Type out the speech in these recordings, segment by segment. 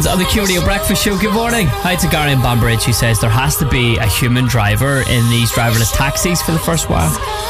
Legends on the QRadio Breakfast Show. Good morning. Hi to Gary in Banbridge, who says there has to be a human driver in these driverless taxis for the first while.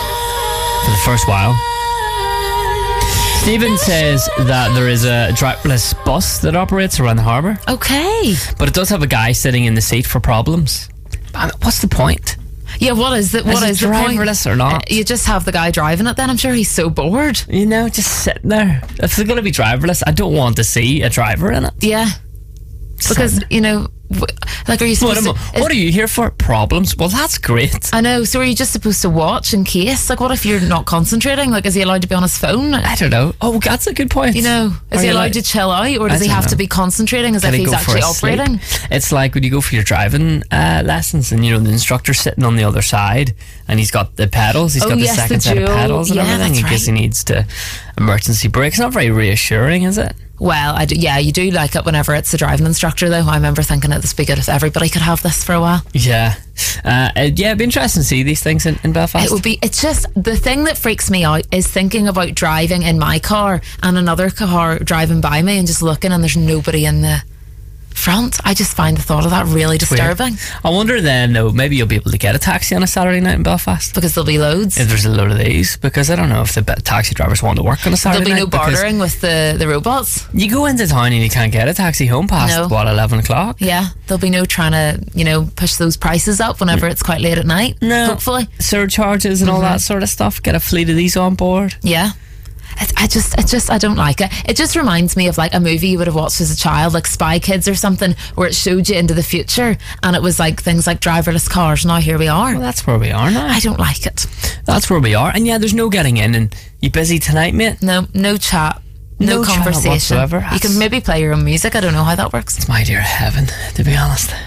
Stephen says that there is a driverless bus that operates around the harbour. Okay. But it does have a guy sitting in the seat for problems. And what's the point? Yeah, what is the point? Driverless or not? You just have the guy driving it then. I'm sure he's so bored. You know, just sitting there. If they're going to be driverless, I don't want to see a driver in it. Yeah. Because, you know, like, are you supposed to... What are you here for? Problems? Well, that's great. I know. So are you just supposed to watch in case? Like, what if you're not concentrating? Like, is he allowed to be on his phone? I don't know. Oh, that's a good point. You know, is he allowed to chill out, or does he have to be concentrating as if he's actually operating? It's like when you go for your driving lessons, and you know the instructor's sitting on the other side, and he's got the pedals. He's got the second set of pedals and everything in case he needs to emergency brake. It's not very reassuring, is it? Well, you do like it whenever it's a driving instructor, though. I remember thinking it would be good if everybody could have this for a while. Yeah. It'd be interesting to see these things in Belfast. It would be. It's just the thing that freaks me out is thinking about driving in my car and another car driving by me and just looking and there's nobody in the front. I just find the thought of that really disturbing. Weird. I wonder then, though, maybe you'll be able to get a taxi on a Saturday night in Belfast. Because there'll be loads. If there's a load of these. Because I don't know if the taxi drivers want to work on a Saturday night. There'll be no bartering with the robots. You go into town and you can't get a taxi home past, 11 o'clock? Yeah. There'll be no trying to, push those prices up whenever it's quite late at night. No. Hopefully. Surcharges and all that sort of stuff. Get a fleet of these on board. Yeah. I don't like it. It just reminds me of like a movie you would have watched as a child, like Spy Kids or something, where it showed you into the future and it was like things like driverless cars. Now here we are. Well, that's where we are now. I don't like it. That's where we are. And yeah, there's no getting in. And you busy tonight, mate? No chat. No conversation. Whatsoever. You can maybe play your own music. I don't know how that works. It's my dear heaven, to be honest.